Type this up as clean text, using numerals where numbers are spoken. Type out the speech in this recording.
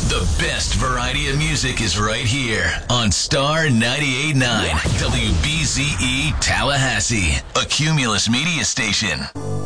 The best variety of music is right here on Star 98.9 WBZE Tallahassee, a Cumulus media station.